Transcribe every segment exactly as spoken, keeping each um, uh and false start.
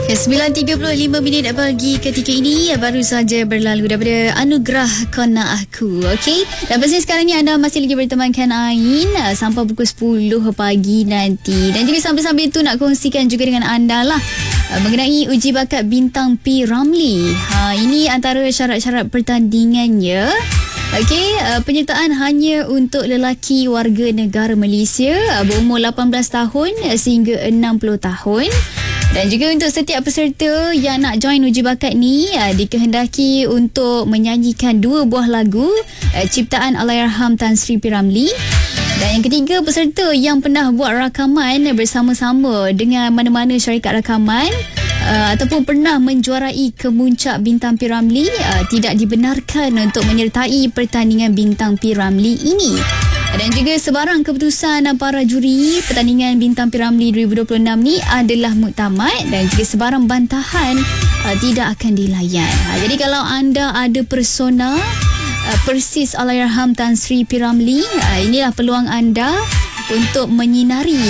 Ya, sembilan tiga puluh lima minit pagi ketika ini ya, baru saja berlalu daripada Anugerah Kona Aku. Okey, dan pasti sekarang ni anda masih lagi bertemankan Ain uh, sampai pukul sepuluh pagi nanti. Dan juga sambil-sambil itu nak kongsikan juga dengan anda lah uh, mengenai uji bakat Bintang P. Ramlee. Ha, ini antara syarat-syarat pertandingannya. Okey, uh, penyertaan hanya untuk lelaki warga negara Malaysia uh, berumur lapan belas tahun uh, sehingga enam puluh tahun. Dan juga untuk setiap peserta yang nak join uji bakat ni uh, dikehendaki untuk menyanyikan dua buah lagu uh, ciptaan Allahyarham Tan Sri P. Ramlee. Dan yang ketiga, peserta yang pernah buat rakaman bersama-sama dengan mana-mana syarikat rakaman uh, ataupun pernah menjuarai kemuncak Bintang P. Ramlee uh, tidak dibenarkan untuk menyertai pertandingan Bintang P. Ramlee ini. Dan juga sebarang keputusan para juri pertandingan Bintang P. Ramlee dua ribu dua puluh enam ni adalah muktamad dan juga sebarang bantahan uh, tidak akan dilayan. Uh, jadi kalau anda ada persona uh, persis Allahyarham Tan Sri P. Ramlee, uh, inilah peluang anda untuk menyinari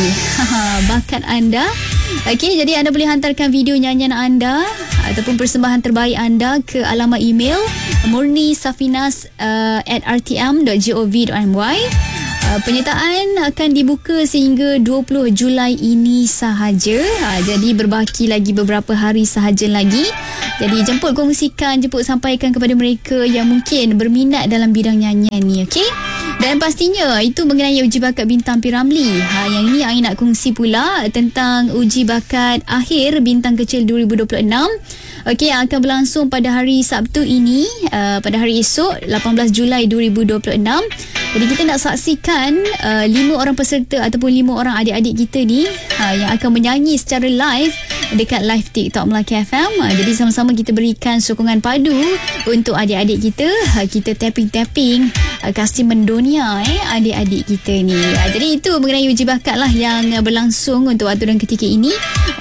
bakat anda. Okey, jadi anda boleh hantarkan video nyanyian anda ataupun persembahan terbaik anda ke alamat email murnisafinas uh, at r t m dot gov dot m y. Uh, penyertaan akan dibuka sehingga dua puluh Julai ini sahaja. Uh, jadi berbaki lagi beberapa hari sahaja lagi. Jadi jemput kongsikan, jemput sampaikan kepada mereka yang mungkin berminat dalam bidang nyanyian ni, okey? Dan pastinya itu mengenai uji bakat Bintang P. Ramlee. Ha, yang ini Ain nak kongsi pula tentang uji bakat akhir Bintang Kecil dua ribu dua puluh enam. Okey, yang akan berlangsung pada hari Sabtu ini, uh, pada hari esok lapan belas Julai dua ribu dua puluh enam. Jadi kita nak saksikan uh, lima orang peserta ataupun lima orang adik-adik kita ni uh, yang akan menyanyi secara live dekat live TikTok Melaka F M. Uh, jadi sama-sama kita berikan sokongan padu untuk adik-adik kita. Uh, kita tapping-tapping uh, kasih mendunia eh adik-adik kita ni. Uh, jadi itu mengenai uji bakat lah yang uh, berlangsung untuk waktu dan ketika ini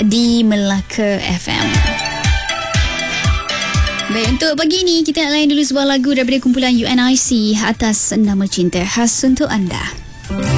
di Melaka F M. Baik, untuk pagi ni kita nak layan dulu sebuah lagu daripada kumpulan U N I C atas Nama Cinta khas untuk anda.